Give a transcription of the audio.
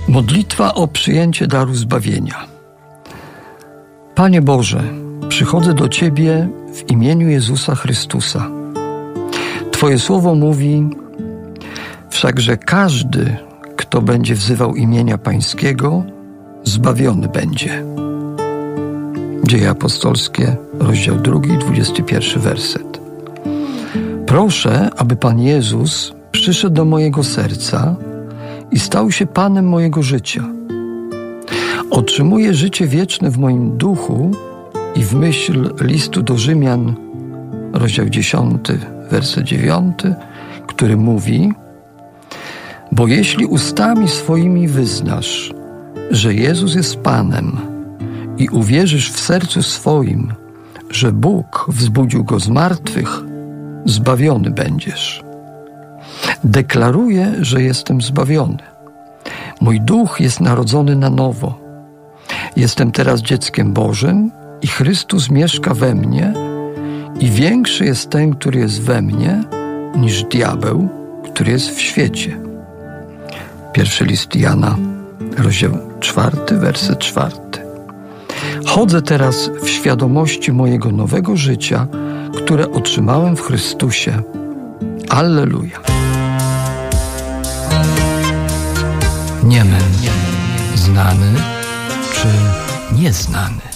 Modlitwa o przyjęcie daru zbawienia. Panie Boże, przychodzę do Ciebie w imieniu Jezusa Chrystusa. Twoje słowo mówi: wszakże każdy, kto będzie wzywał imienia Pańskiego, zbawiony będzie. Dzieje apostolskie, rozdział 2, 21 werset. Proszę, aby Pan Jezus przyszedł do mojego serca i stał się Panem mojego życia. Otrzymuję życie wieczne w moim duchu i w myśl listu do Rzymian, rozdział 10, werset 9, który mówi: bo jeśli ustami swoimi wyznasz, że Jezus jest Panem i uwierzysz w sercu swoim, że Bóg wzbudził Go z martwych, zbawiony będziesz. Deklaruję, że jestem zbawiony. Mój duch jest narodzony na nowo. Jestem teraz dzieckiem Bożym i Chrystus mieszka we mnie i większy jest ten, który jest we mnie, niż diabeł, który jest w świecie. Pierwszy list Jana, rozdział 4, werset 4. Chodzę teraz w świadomości mojego nowego życia, które otrzymałem w Chrystusie. Alleluja. Niemen, znany czy nieznany?